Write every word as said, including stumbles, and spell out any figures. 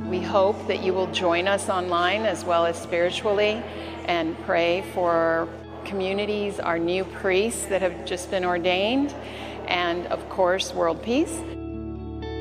We hope that you will join us online as well as spiritually and pray for our communities, our new priests that have just been ordained, and of course, world peace.